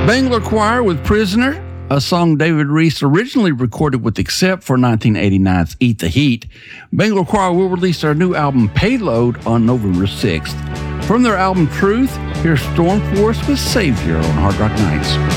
Bangor Choir with Prisoner, a song David Reese originally recorded with Accept for 1989's Eat the Heat. Bangor Choir will release their new album Payload on November 6th. From their album Truth, here's Storm Force with Savior on Hard Rock Nights.